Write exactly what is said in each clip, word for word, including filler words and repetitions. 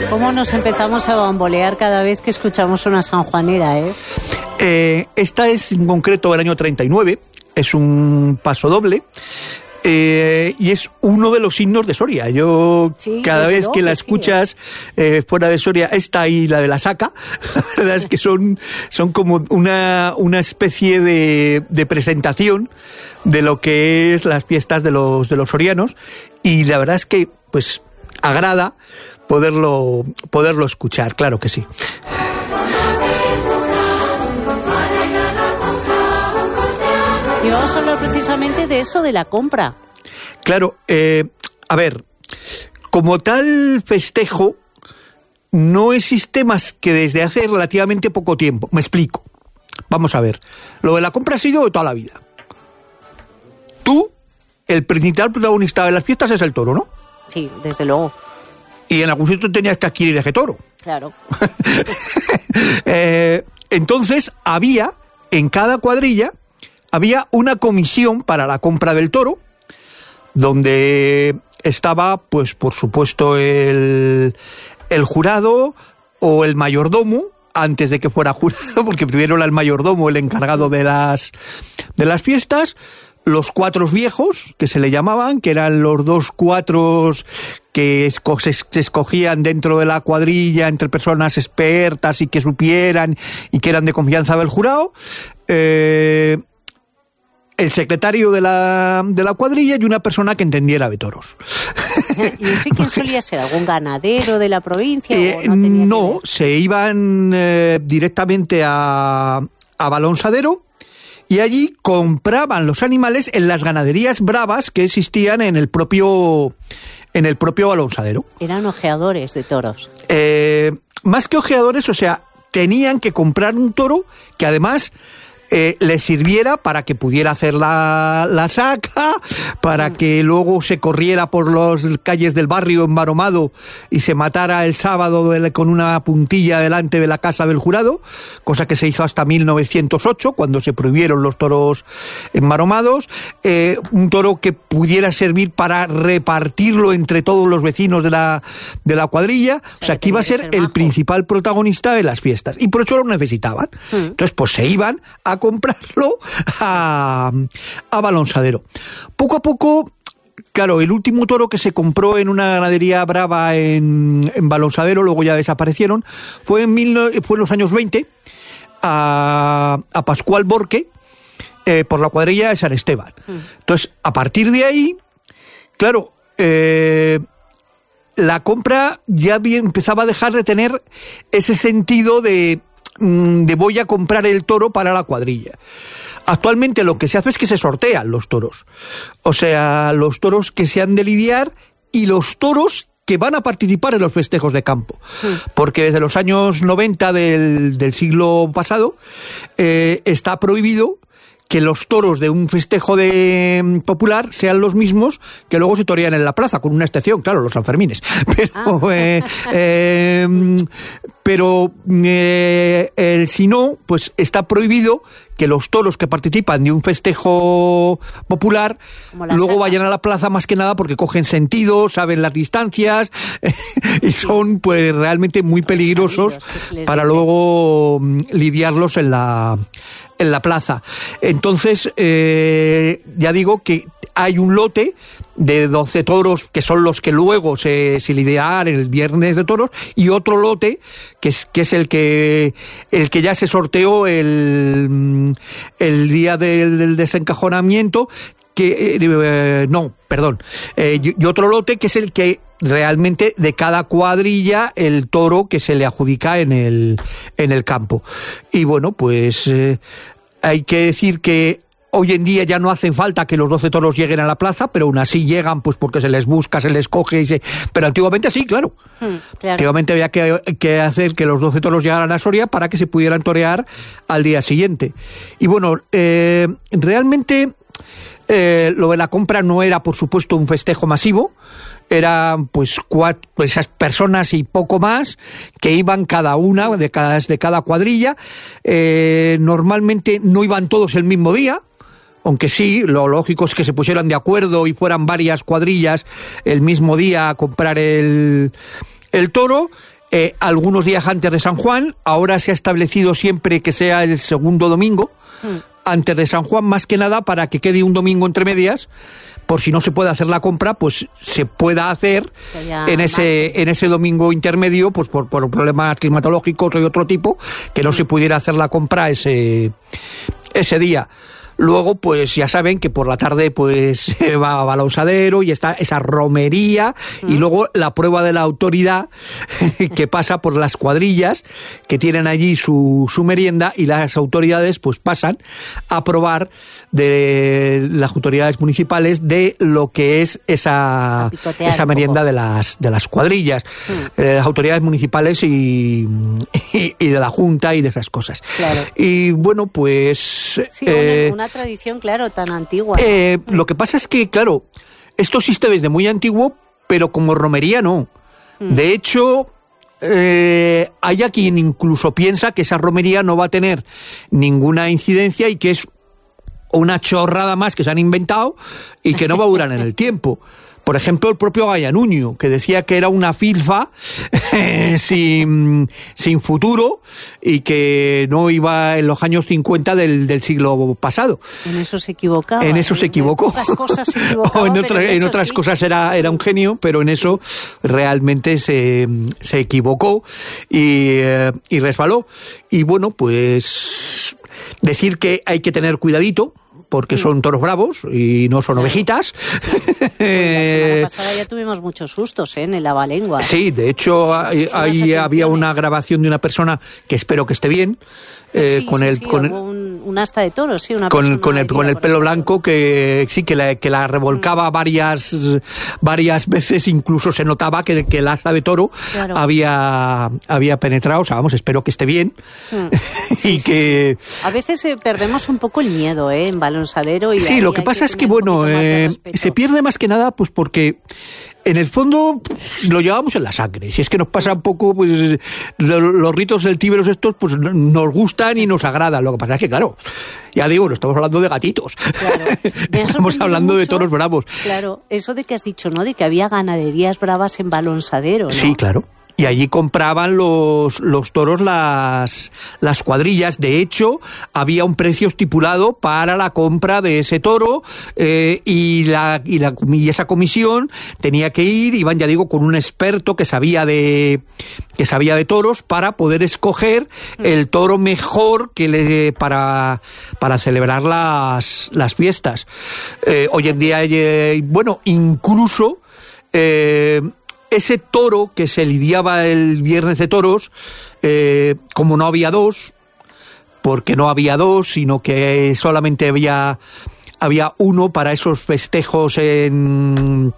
¿Cómo nos empezamos a bambolear cada vez que escuchamos una sanjuanera, eh? Eh, esta es en concreto del año treinta y nueve, es un paso doble. Eh, y es uno de los himnos de Soria. Yo sí, cada vez que la escuchas sí, eh, fuera de Soria, esta y la de la Saca, la verdad es que son, son como una, una especie de, de presentación de lo que es las fiestas de los, de los sorianos, y la verdad es que pues agrada poderlo, poderlo escuchar, claro que sí. Y vamos a hablar precisamente de eso, de la compra. Claro, eh, a ver, como tal festejo no existe más que desde hace relativamente poco tiempo. Me explico. Vamos a ver. Lo de la compra ha sido de toda la vida. Tú, el principal protagonista de las fiestas es el toro, ¿no? Sí, desde luego. Y en algún sitio tenías que adquirir ese toro. Claro. eh, entonces, había en cada cuadrilla había una comisión para la compra del toro, donde estaba, pues, por supuesto, el, el jurado o el mayordomo, antes de que fuera jurado, porque primero era el mayordomo el encargado de las, de las fiestas, los cuatros viejos, que se le llamaban, que eran los dos cuatros que esco- se, se escogían dentro de la cuadrilla entre personas expertas y que supieran y que eran de confianza del jurado, eh... el secretario de la, de la cuadrilla y una persona que entendiera de toros. ¿Y ese quién solía ser? ¿Algún ganadero de la provincia? Eh, ¿O no tenía no, se iban eh, directamente a, a Balonsadero y allí compraban los animales en las ganaderías bravas que existían en el propio, en el propio Balonsadero. Eran ojeadores de toros. Eh, más que ojeadores, o sea, tenían que comprar un toro que además Eh, le sirviera para que pudiera hacer la, la saca, para que luego se corriera por las calles del barrio embaromado y se matara el sábado de, con una puntilla delante de la casa del jurado, cosa que se hizo hasta mil novecientos ocho, cuando se prohibieron los toros embaromados. Eh, un toro que pudiera servir para repartirlo entre todos los vecinos de la, de la cuadrilla, o sea, o sea que iba a ser, ser el majo. Principal protagonista de las fiestas, y por eso lo necesitaban. Mm. Entonces, pues se iban a comprarlo a, a Balonsadero. Poco a poco, claro, el último toro que se compró en una ganadería brava en, en Balonsadero, luego ya desaparecieron, fue en, mil, fue en los años veinte, a, a Pascual Borque, eh, por la cuadrilla de San Esteban. Mm. Entonces, a partir de ahí, claro, eh, la compra ya bien empezaba a dejar de tener ese sentido de de voy a comprar el toro para la cuadrilla. Actualmente lo que se hace es que se sortean los toros. O sea, los toros que se han de lidiar y los toros que van a participar en los festejos de campo. Sí. Porque desde los años noventa del, del siglo pasado eh, está prohibido que los toros de un festejo de popular sean los mismos que luego se torean en la plaza, con una excepción, claro, los Sanfermines. Pero, ah. eh, eh, pero eh, el, si no, pues está prohibido que los toros que participan de un festejo popular luego saca. vayan a la plaza, más que nada porque cogen sentido, saben las distancias eh, y sí. son pues realmente muy peligrosos para dice. luego lidiarlos en la en la plaza. Entonces, eh, ya digo que hay un lote de doce toros que son los que luego se, se lidiarán el viernes de toros, y otro lote que es, que es el que el que ya se sorteó el, el día del, del desencajonamiento, que eh, no, perdón, eh, y, y otro lote que es el que realmente de cada cuadrilla el toro que se le adjudica en el en el campo. Y bueno, pues eh, hay que decir que hoy en día ya no hace falta que los doce toros lleguen a la plaza, pero aún así llegan pues porque se les busca, se les coge, y se... pero antiguamente sí, claro. Hmm, claro. Antiguamente había que, que hacer que los doce toros llegaran a Soria para que se pudieran torear al día siguiente. Y bueno, eh, realmente eh, lo de la compra no era, por supuesto, un festejo masivo. Eran pues cuatro, pues esas personas y poco más que iban cada una de cada, de cada cuadrilla. Eh, normalmente no iban todos el mismo día, aunque sí, lo lógico es que se pusieran de acuerdo y fueran varias cuadrillas el mismo día a comprar el, el toro. eh, algunos días antes de San Juan. Ahora se ha establecido siempre que sea el segundo domingo mm. antes de San Juan, más que nada para que quede un domingo entre medias, por si no se puede hacer la compra, pues se pueda hacer en ese en ese domingo intermedio, pues por, por problemas climatológicos o de otro tipo, que no mm. se pudiera hacer la compra ese ese día. Luego, pues ya saben que por la tarde pues va a Balonsadero y está esa romería mm. y luego la prueba de la autoridad que pasa por las cuadrillas que tienen allí su, su merienda, y las autoridades pues pasan a probar de las autoridades municipales de lo que es esa, esa merienda de las, de las cuadrillas, mm. eh, las autoridades municipales y, y, y de la Junta y de esas cosas. Claro. Y bueno, pues... Sí, eh, una, una tradición, claro, tan antigua. Eh, lo que pasa es que, claro, esto existe desde muy antiguo, pero como romería no. Mm. De hecho, eh, hay a quien incluso piensa que esa romería no va a tener ninguna incidencia y que es una chorrada más que se han inventado y que no va a durar en el tiempo. Por ejemplo, el propio Gallanuño, que decía que era una filfa eh, sin, sin futuro y que no iba en los años cincuenta del, del siglo pasado. En eso se equivocaba. En eso se equivocó. En otras cosas se equivocaba, o en, otra, en, en otras sí. cosas era, era un genio, pero en eso realmente se, se equivocó y, eh, y resbaló. Y bueno, pues decir que hay que tener cuidadito, porque son toros bravos y no son claro. ovejitas. Sí. Pues la semana pasada ya tuvimos muchos sustos, ¿eh? En el Abalengua. Sí, de hecho hay, ahí había una grabación de una persona que espero que esté bien. Eh, sí, con sí, el sí, con el, un, un asta de toros, sí, una con, con el con el pelo blanco que sí que la, que la revolcaba mm. varias varias veces, incluso se notaba que, que el asta de toro claro. había había penetrado, o sea, vamos, espero que esté bien. Mm. Sí, y sí, que sí. A veces eh, perdemos un poco el miedo, eh, en Balonsadero y sí, lo que pasa que es que bueno, eh, se pierde más que nada pues porque en el fondo lo llevamos en la sangre. Si es que nos pasa un poco, pues lo, los ritos celtíberos estos, pues nos gustan y nos agradan. Lo que pasa es que, claro, ya digo, no estamos hablando de gatitos. Claro. Estamos hablando mucho, de toros bravos. Claro, eso de que has dicho, ¿no? De que había ganaderías bravas en Balonsadero, ¿no? Sí, claro. Y allí compraban los, los toros las, las cuadrillas. De hecho, había un precio estipulado para la compra de ese toro eh, y, la, y, la, y esa comisión tenía que ir, iban, ya digo, con un experto que sabía de, que sabía de toros para poder escoger el toro mejor que le, para, para celebrar las, las fiestas. Eh, hoy en día, eh, bueno, incluso... Eh, ese toro que se lidiaba el viernes de toros, eh, como no había dos, porque no había dos, sino que solamente había, había uno para esos festejos en...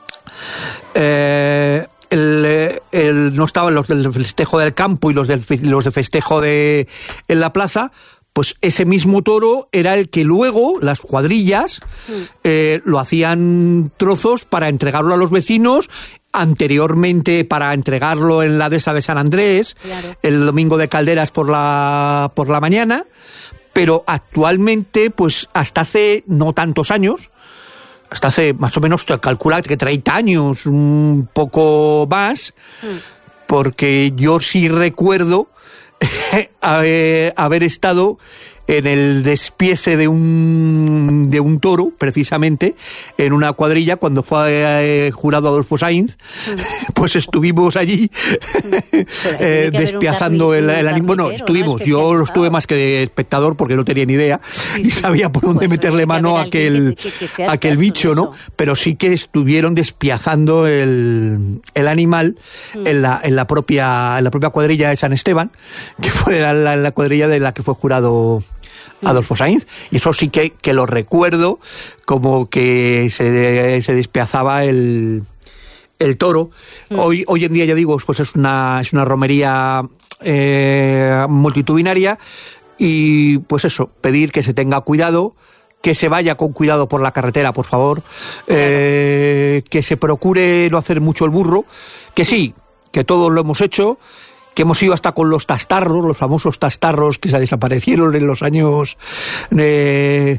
Eh, el, el, no estaban los del festejo del campo y los del los de festejo de en la plaza. Pues ese mismo toro era el que luego las cuadrillas eh, lo hacían trozos para entregarlo a los vecinos, anteriormente para entregarlo en la dehesa de San Andrés, claro. el domingo de Calderas por la por la mañana, pero actualmente, pues hasta hace no tantos años, hasta hace más o menos, calcula que treinta años, un poco más, mm. porque yo sí recuerdo haber, haber estado en el despiece de un de un toro, precisamente, en una cuadrilla, cuando fue eh, jurado Adolfo Sainz, mm. pues estuvimos allí eh, despiazando el, el animal. Bueno, estuvimos, ¿no? Yo lo estuve más que de espectador porque no tenía ni idea, sí, ni sí. sabía por dónde pues meterle mano a aquel, que, que, que aquel bicho, ¿no? Pero sí que estuvieron despiazando el, el animal mm. en la en la propia en la propia cuadrilla de San Esteban, que fue la, la, la cuadrilla de la que fue jurado Adolfo Sainz, y eso sí que, que lo recuerdo, como que se, se despiazaba el, el toro. Mm. Hoy, hoy en día, ya digo, pues es una, es una romería eh, multitudinaria, y pues eso, pedir que se tenga cuidado, que se vaya con cuidado por la carretera, por favor, eh, que se procure no hacer mucho el burro, que sí, que todos lo hemos hecho, que hemos ido hasta con los tastarros, los famosos tastarros que se desaparecieron en los años eh,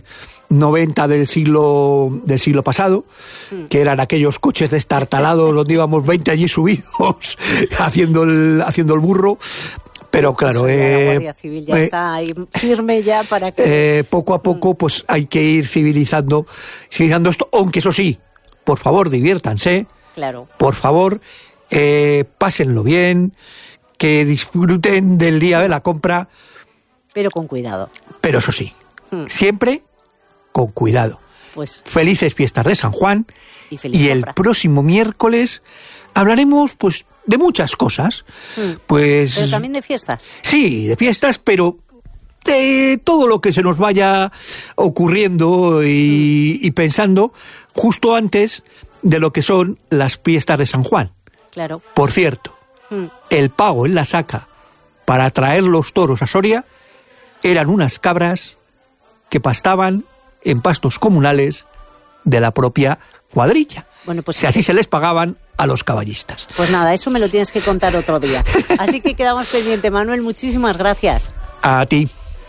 noventa del siglo del siglo pasado, que eran aquellos coches destartalados donde íbamos veinte allí subidos haciendo el haciendo el burro. Pero claro, eh, la Guardia Civil ya eh, está ahí firme ya para que... Eh, poco a poco pues hay que ir civilizando, civilizando esto, aunque eso sí, por favor, diviértanse. Claro. Por favor, eh, pásenlo bien, que disfruten del día de la compra. Pero con cuidado. Pero eso sí, hmm. siempre con cuidado. Pues felices fiestas de San Juan. Y, feliz y compra. El próximo miércoles hablaremos pues de muchas cosas. Hmm. Pues pero también de fiestas. Sí, de fiestas, pero de todo lo que se nos vaya ocurriendo y, hmm. y pensando justo antes de lo que son las fiestas de San Juan. Claro. Por cierto, hmm. el pago en la saca para traer los toros a Soria eran unas cabras que pastaban en pastos comunales de la propia cuadrilla. Bueno, pues si así se les pagaban a los caballistas. Pues nada, eso me lo tienes que contar otro día. Así que quedamos pendientes. Manuel, muchísimas gracias. A ti.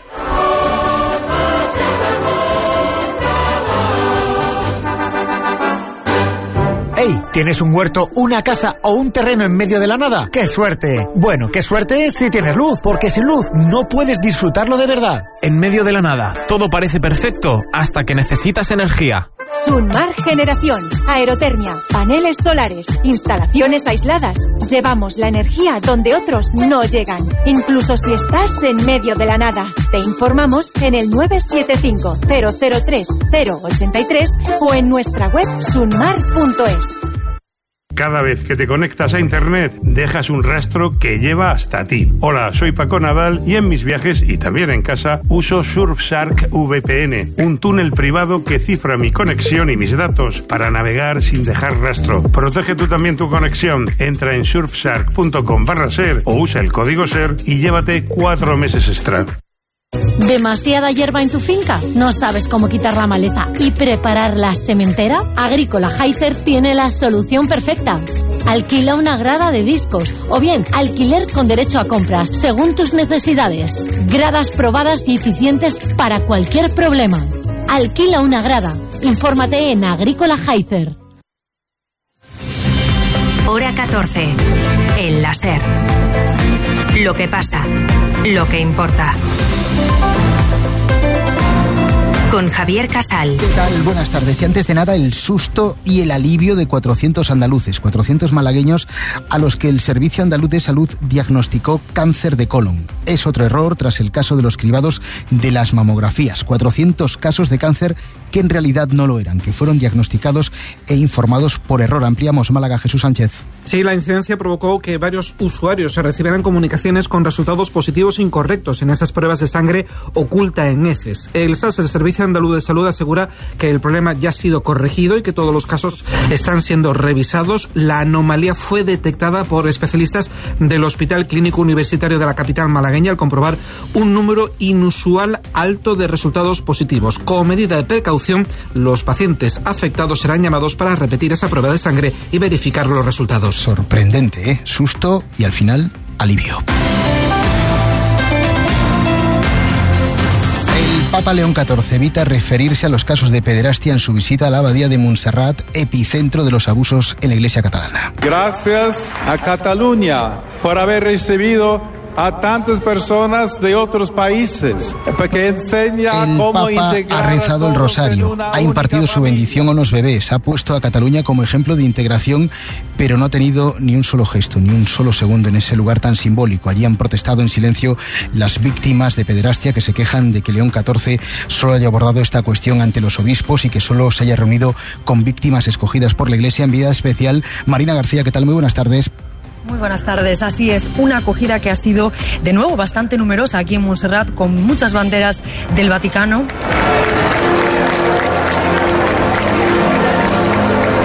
¡Hey! ¿Tienes un huerto, una casa o un terreno en medio de la nada? ¡Qué suerte! Bueno, qué suerte es si tienes luz, porque sin luz no puedes disfrutarlo de verdad. En medio de la nada, todo parece perfecto hasta que necesitas energía. Sunmar Generación, aerotermia, paneles solares, instalaciones aisladas. Llevamos la energía donde otros no llegan, incluso si estás en medio de la nada. Te informamos en el nueve siete cinco, cero cero tres, cero ocho tres o en nuestra web sunmar punto es. Cada vez que te conectas a Internet, dejas un rastro que lleva hasta ti. Hola, soy Paco Nadal y en mis viajes y también en casa uso Surfshark V P N, un túnel privado que cifra mi conexión y mis datos para navegar sin dejar rastro. Protege tú también tu conexión. Entra en surfshark punto com barra ser o usa el código ser y llévate cuatro meses extra. ¿Demasiada hierba en tu finca? ¿No sabes cómo quitar la maleza y preparar la sementera? Agrícola Heiser tiene la solución perfecta. Alquila una grada de discos o bien alquiler con derecho a compras, según tus necesidades. Gradas probadas y eficientes para cualquier problema. Alquila una grada. Infórmate en Agrícola Heiser. Hora catorce. El láser. Lo que pasa. Lo que importa. Con Javier Casal. ¿Qué tal? Buenas tardes. Y antes de nada, el susto y el alivio de cuatrocientos andaluces, cuatrocientos malagueños a los que el Servicio Andaluz de Salud diagnosticó cáncer de colon. Es otro error tras el caso de los cribados de las mamografías. cuatrocientos casos de cáncer que en realidad no lo eran, que fueron diagnosticados e informados por error. Ampliamos. Málaga, Jesús Sánchez. Sí, la incidencia provocó que varios usuarios se recibieran comunicaciones con resultados positivos e incorrectos en esas pruebas de sangre oculta en heces. El S A S, el Servicio Andaluz de Salud, asegura que el problema ya ha sido corregido y que todos los casos están siendo revisados. La anomalía fue detectada por especialistas del Hospital Clínico Universitario de la capital malagueña al comprobar un número inusual alto de resultados positivos. Como medida de precaución, los pacientes afectados serán llamados para repetir esa prueba de sangre y verificar los resultados. Sorprendente, ¿eh? Susto y al final alivio. El Papa León catorce evita referirse a los casos de pederastia en su visita a la abadía de Montserrat, epicentro de los abusos en la Iglesia catalana. Gracias a Cataluña por haber recibido a tantas personas de otros países, porque enseña el cómo Papa integrar ha rezado el rosario, ha impartido su bendición a los bebés, ha puesto a Cataluña como ejemplo de integración, pero no ha tenido ni un solo gesto, ni un solo segundo en ese lugar tan simbólico. Allí han protestado en silencio las víctimas de pederastia que se quejan de que León catorce solo haya abordado esta cuestión ante los obispos y que solo se haya reunido con víctimas escogidas por la Iglesia. Enviada especial, Marina García, ¿qué tal? Muy buenas tardes. Muy buenas tardes, así es, una acogida que ha sido de nuevo bastante numerosa aquí en Montserrat, con muchas banderas del Vaticano.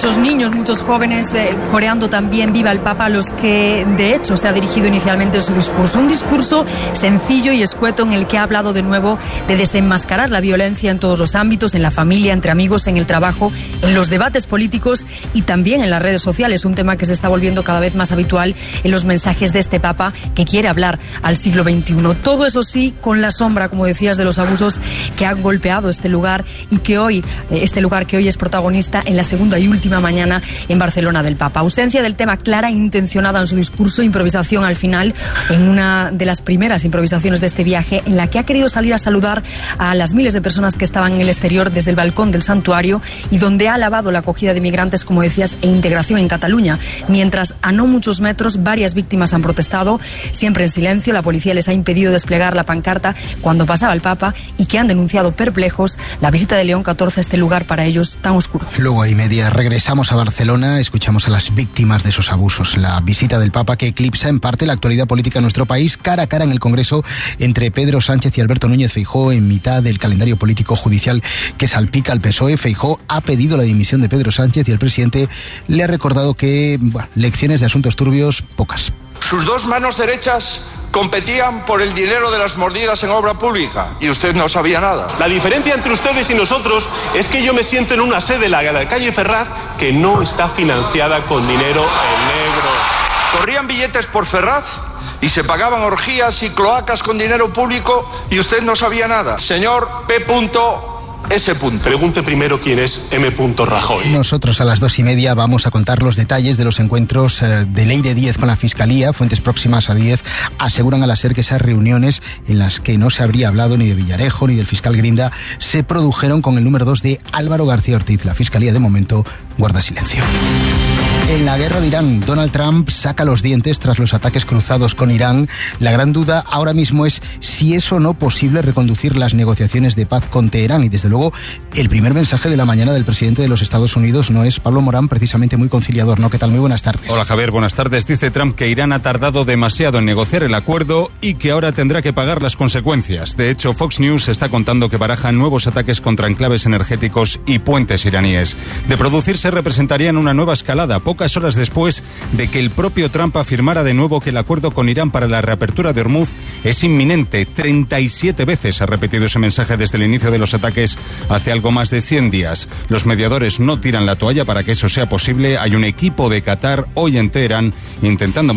muchos niños, muchos jóvenes eh, coreando también Viva el Papa, a los que de hecho se ha dirigido inicialmente en su discurso. Un discurso sencillo y escueto en el que ha hablado de nuevo de desenmascarar la violencia en todos los ámbitos, en la familia, entre amigos, en el trabajo, en los debates políticos y también en las redes sociales, un tema que se está volviendo cada vez más habitual en los mensajes de este Papa que quiere hablar al siglo veintiuno. Todo eso sí, con la sombra, como decías, de los abusos que han golpeado este lugar y que hoy, este lugar que hoy es protagonista en la segunda y última mañana en Barcelona del Papa. Ausencia del tema clara e intencionada en su discurso, improvisación al final, en una de las primeras improvisaciones de este viaje, en la que ha querido salir a saludar a las miles de personas que estaban en el exterior desde el balcón del santuario y donde ha alabado la acogida de migrantes, como decías, e integración en Cataluña. Mientras a no muchos metros varias víctimas han protestado, siempre en silencio. La policía les ha impedido desplegar la pancarta cuando pasaba el Papa y que han denunciado perplejos la visita de León catorce a este lugar para ellos tan oscuro. Luego y media regresamos a Barcelona, escuchamos a las víctimas de esos abusos. La visita del Papa que eclipsa en parte la actualidad política en nuestro país, cara a cara en el Congreso entre Pedro Sánchez y Alberto Núñez Feijóo en mitad del calendario político judicial que salpica al P S O E. Feijóo ha pedido la dimisión de Pedro Sánchez y el presidente le ha recordado que bueno, lecciones de asuntos turbios, pocas. Sus dos manos derechas competían por el dinero de las mordidas en obra pública y usted no sabía nada. La diferencia entre ustedes y nosotros es que yo me siento en una sede, la de la calle Ferraz, que no está financiada con dinero en negro. Corrían billetes por Ferraz y se pagaban orgías y cloacas con dinero público y usted no sabía nada. Señor P. S. Pregunte primero quién es M. Rajoy. Nosotros a las dos y media vamos a contar los detalles de los encuentros de Leire Díez con la Fiscalía. Fuentes próximas a Díez aseguran a la SER que esas reuniones en las que no se habría hablado ni de Villarejo ni del fiscal Grinda se produjeron con el número dos de Álvaro García Ortiz. La Fiscalía de momento guarda silencio. En la guerra de Irán, Donald Trump saca los dientes tras los ataques cruzados con Irán. La gran duda ahora mismo es si es o no posible reconducir las negociaciones de paz con Teherán. Y desde luego, el primer mensaje de la mañana del presidente de los Estados Unidos no es, Pablo Morán, precisamente muy conciliador, ¿no? ¿Qué tal? Muy buenas tardes. Hola Javier, buenas tardes. Dice Trump que Irán ha tardado demasiado en negociar el acuerdo y que ahora tendrá que pagar las consecuencias. De hecho, Fox News está contando que barajan nuevos ataques contra enclaves energéticos y puentes iraníes. De producirse, representarían una nueva escalada, pocas horas después de que el propio Trump afirmara de nuevo que el acuerdo con Irán para la reapertura de Hormuz es inminente. treinta y siete veces ha repetido ese mensaje desde el inicio de los ataques hace algo más de cien días. Los mediadores no tiran la toalla para que eso sea posible. Hay un equipo de Qatar hoy en Teherán intentando